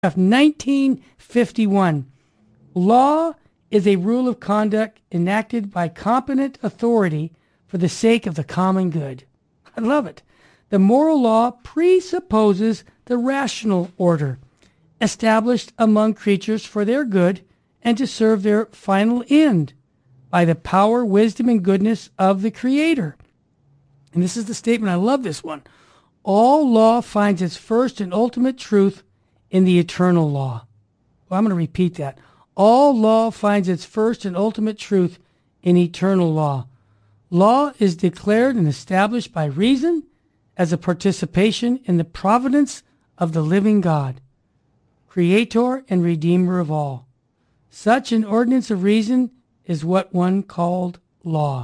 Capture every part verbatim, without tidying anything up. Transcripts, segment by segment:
nineteen fifty-one. Law is a rule of conduct enacted by competent authority for the sake of the common good. I love it. The moral law presupposes the rational order established among creatures for their good and to serve their final end by the power, wisdom, and goodness of the Creator. And this is the statement. I love this one. All law finds its first and ultimate truth in the eternal law. Well, I'm going to repeat that. All law finds its first and ultimate truth in eternal law. Law is declared and established by reason as a participation in the providence of the living God, Creator and Redeemer of all. Such an ordinance of reason is what one called law.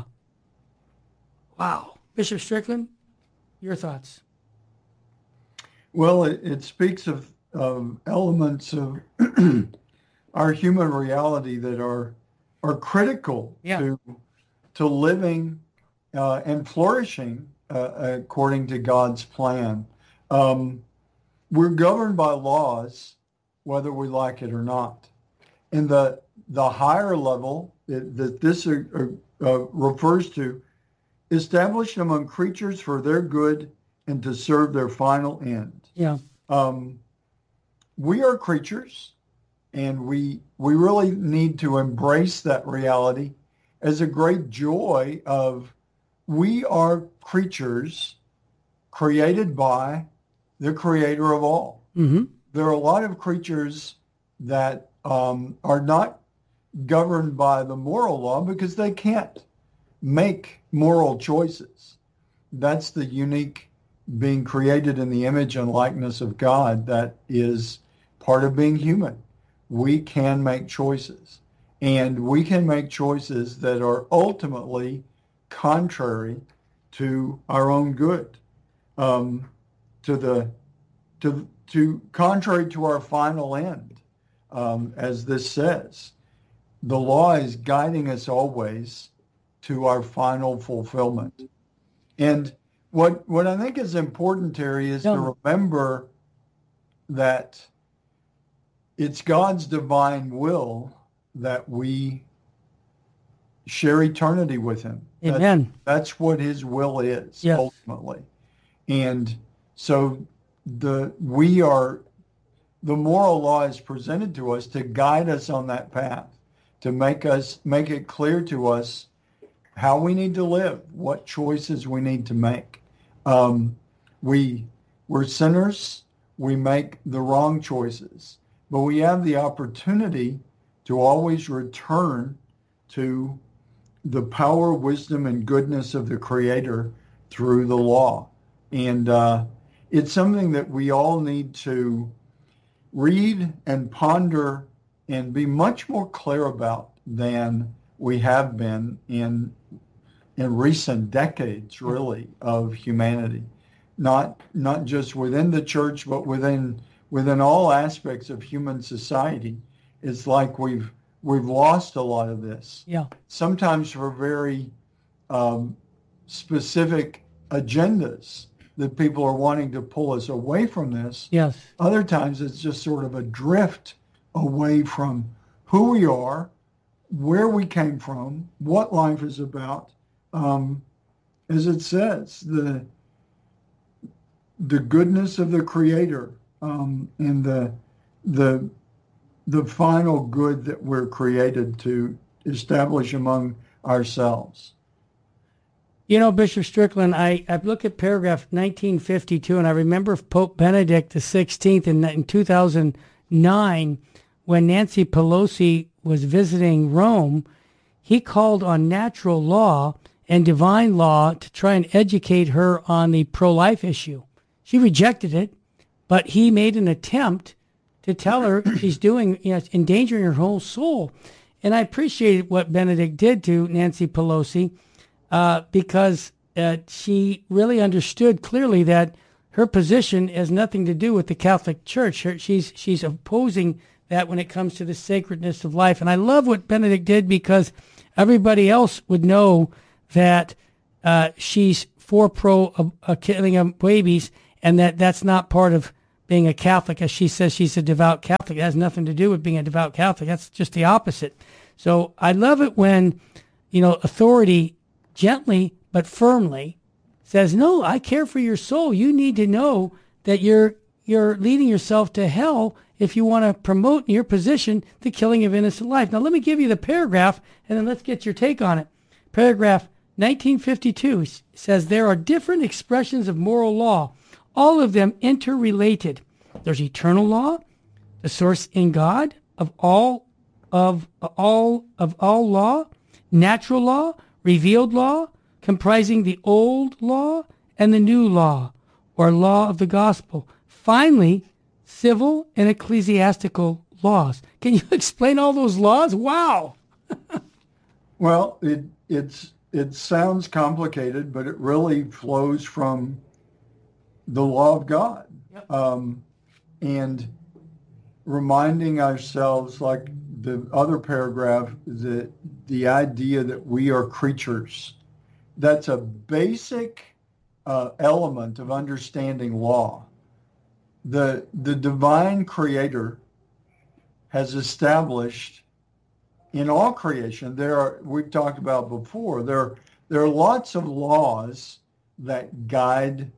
Wow. Bishop Strickland, your thoughts? Well, it, it speaks of, of elements of our human reality that are are critical yeah. to to living uh, and flourishing uh, according to God's plan. Um, we're governed by laws, whether we like it or not. And the the higher level that, that this uh, uh, refers to, established among creatures for their good and to serve their final end. Yeah. Um, we are creatures, and we we really need to embrace that reality as a great joy of we are creatures created by the Creator of all. Mm-hmm. There are a lot of creatures that um, are not governed by the moral law because they can't make moral choices. That's the unique being created in the image and likeness of God that is part of being human. We can make choices, and we can make choices that are ultimately contrary to our own good, um, to the to to contrary to our final end, um, as this says. The law is guiding us always to our final fulfillment. And what what I think is important, Terry, is yeah. to remember that it's God's divine will that we share eternity with him. Amen. That, that's what his will is, yes. ultimately. And so the we are the moral law is presented to us to guide us on that path, to make us make it clear to us how we need to live, what choices we need to make. Um, we we're sinners. We make the wrong choices, but we have the opportunity to always return to the power, wisdom, and goodness of the Creator through the law. And uh, it's something that we all need to read and ponder and be much more clear about than we have been in in recent decades, really, of humanity. Not not just within the church, but within within all aspects of human society. It's like we've we've lost a lot of this. Yeah. Sometimes for very um, specific agendas that people are wanting to pull us away from this. Yes. Other times it's just sort of a drift away from who we are, where we came from, what life is about. Um, as it says, the the goodness of the Creator um, and the the the final good that we're created to establish among ourselves. You know, Bishop Strickland, I, I look at paragraph nineteen fifty-two, and I remember Pope Benedict the sixteenth in, in two thousand nine, when Nancy Pelosi was visiting Rome, he called on natural law and divine law to try and educate her on the pro-life issue. She rejected it, but he made an attempt to tell her she's doing, you know, endangering her whole soul. And I appreciated what Benedict did to Nancy Pelosi uh, because uh, she really understood clearly that her position has nothing to do with the Catholic Church. Her, she's she's opposing that when it comes to the sacredness of life. And I love what Benedict did because everybody else would know that uh, she's for pro uh, uh, killing of babies, and that that's not part of being a Catholic, as she says she's a devout Catholic. It has nothing to do with being a devout Catholic. That's just the opposite. So I love it when, you know, authority gently but firmly says, no, I care for your soul. You need to know that you're you're leading yourself to hell if you want to promote in your position the killing of innocent life. Now, let me give you the paragraph, and then let's get your take on it. Paragraph nineteen fifty-two says, there are different expressions of moral law, all of them interrelated. There's eternal law, the source in God of all of all of all law, natural law, revealed law, comprising the old law and the new law, or law of the gospel. Finally, civil and ecclesiastical laws. Can you explain all those laws? Wow. Well, it it's it sounds complicated, but it really flows from the law of God. Yep. Um, and reminding ourselves, like the other paragraph, that the idea that we are creatures. That's a basic uh, element of understanding law. The, the divine creator has established in all creation, there are, we've talked about before, there, there are lots of laws that guide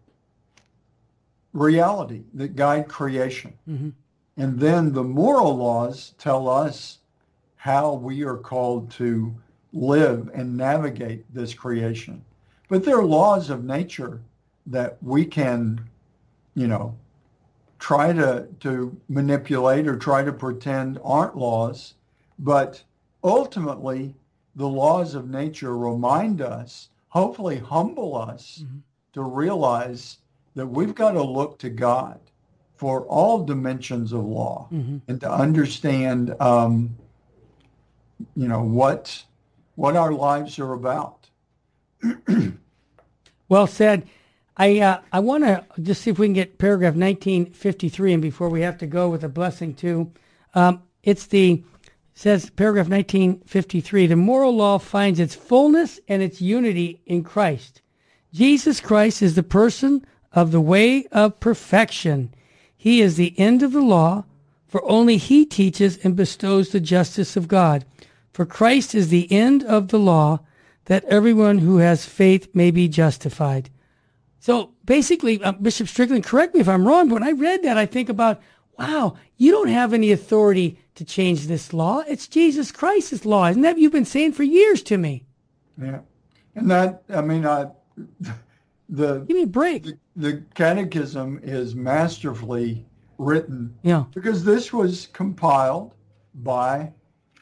reality, that guide creation. Mm-hmm. And then the moral laws tell us how we are called to live and navigate this creation. But there are laws of nature that we can, you know, try to, to manipulate or try to pretend aren't laws. But ultimately, the laws of nature remind us, hopefully humble us, mm-hmm. to realize that we've got to look to God for all dimensions of law, mm-hmm. and to understand, um, you know, what what our lives are about. Well said. I uh, I want to just see if we can get paragraph nineteen fifty-three, and before we have to go with a blessing too. Um, it's the, says paragraph nineteen fifty-three, the moral law finds its fullness and its unity in Christ. Jesus Christ is the person of the way of perfection. He is the end of the law, for only he teaches and bestows the justice of God. For Christ is the end of the law, that everyone who has faith may be justified. So basically, uh, Bishop Strickland, correct me if I'm wrong, but when I read that, I think about, wow, you don't have any authority to change this law. It's Jesus Christ's law. Isn't that what you've been saying for years to me? Yeah. And that, I mean, I, the, give me a break. The, the catechism is masterfully written, yeah. because this was compiled by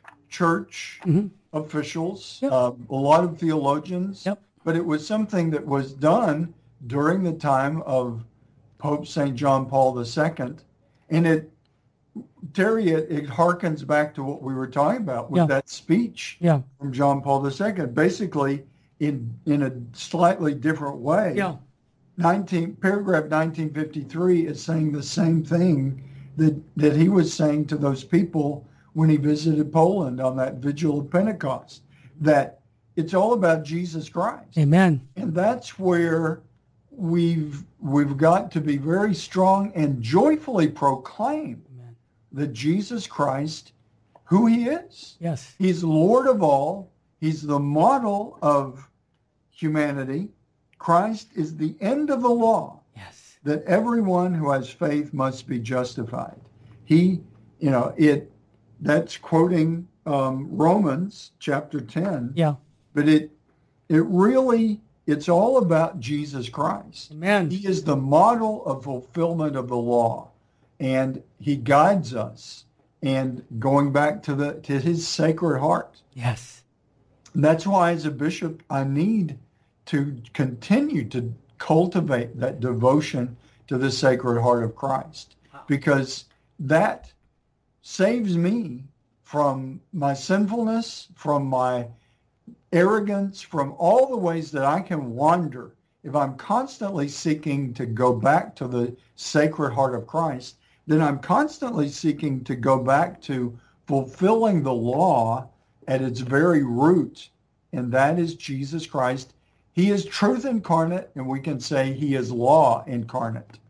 church mm-hmm. officials, yep. uh, a lot of theologians, yep. but it was something that was done during the time of Pope Saint John Paul the Second. And it, Terry, it, it harkens back to what we were talking about with yeah. that speech yeah. from John Paul the Second, basically in in a slightly different way. Yeah. nineteen paragraph nineteen fifty-three is saying the same thing that, that he was saying to those people when he visited Poland on that vigil of Pentecost, that it's all about Jesus Christ. Amen. And that's where we've we've got to be very strong and joyfully proclaim Amen. That Jesus Christ, who he is. Yes. He's Lord of all. He's the model of humanity. Christ is the end of the law. Yes. That everyone who has faith must be justified. He, you know, it, that's quoting um, Romans chapter ten. Yeah. But it, it really, it's all about Jesus Christ. Amen. He is the model of fulfillment of the law, and he guides us. And going back to the to his sacred heart. Yes. And that's why, as a bishop, I need to continue to cultivate that devotion to the Sacred Heart of Christ, wow. because that saves me from my sinfulness, from my arrogance, from all the ways that I can wander. If I'm constantly seeking to go back to the Sacred Heart of Christ, then I'm constantly seeking to go back to fulfilling the law at its very root, and that is Jesus Christ. He is truth incarnate, and we can say he is law incarnate.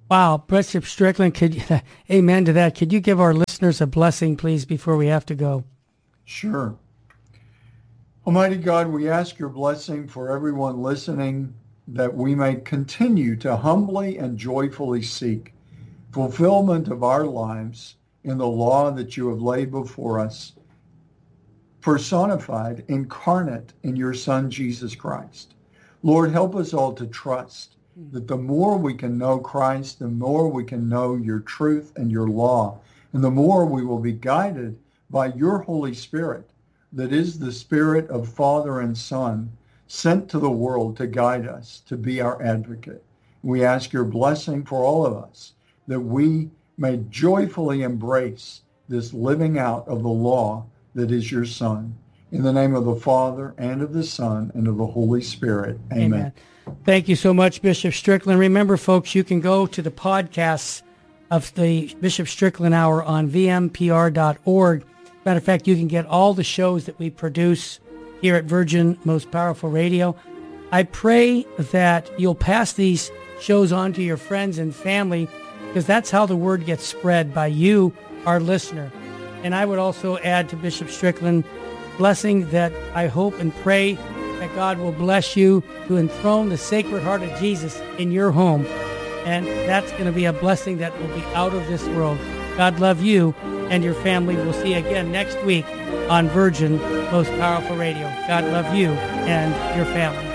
Wow, Bishop Strickland, could amen to that. Could you give our listeners a blessing, please, before we have to go? Sure. Almighty God, we ask your blessing for everyone listening, that we may continue to humbly and joyfully seek fulfillment of our lives in the law that you have laid before us, personified, incarnate in your Son, Jesus Christ. Lord, help us all to trust that the more we can know Christ, the more we can know your truth and your law, and the more we will be guided by your Holy Spirit, that is the Spirit of Father and Son, sent to the world to guide us, to be our advocate. We ask your blessing for all of us, that we may joyfully embrace this living out of the law that is your Son. In the name of the Father, and of the Son, and of the Holy Spirit. Amen. Amen. Thank you so much, Bishop Strickland. Remember, folks, you can go to the podcasts of the Bishop Strickland Hour on v m p r dot org. Matter of fact, you can get all the shows that we produce here at Virgin Most Powerful Radio. I pray that you'll pass these shows on to your friends and family, because that's how the word gets spread, by you, our listener. And I would also add to Bishop Strickland blessing that I hope and pray that God will bless you to enthrone the Sacred Heart of Jesus in your home. And that's going to be a blessing that will be out of this world. God love you and your family. We'll see you again next week on Virgin Most Powerful Radio. God love you and your family.